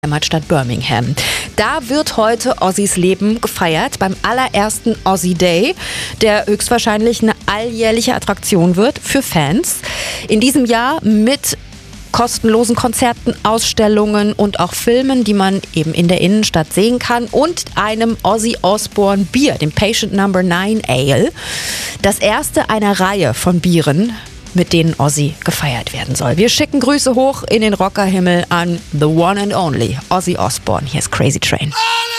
Heimatstadt Birmingham. Da wird heute Ozzys Leben gefeiert beim allerersten Ozzy Day, der höchstwahrscheinlich eine alljährliche Attraktion wird für Fans. In diesem Jahr mit kostenlosen Konzerten, Ausstellungen und auch Filmen, die man eben in der Innenstadt sehen kann, und einem Ozzy Osbourne Bier, dem Patient No. 9 Ale. Das erste einer Reihe von Bieren, mit denen Ozzy gefeiert werden soll. Wir schicken Grüße hoch in den Rockerhimmel an the one and only Ozzy Osbourne. Hier ist Crazy Train.